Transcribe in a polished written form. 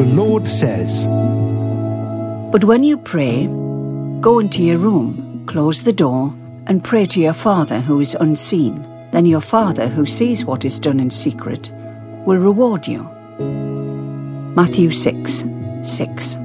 The Lord says, But when you pray, go into your room, close the door, and pray to your Father who is unseen. Then your Father who sees what is done in secret will reward you. Matthew 6:6.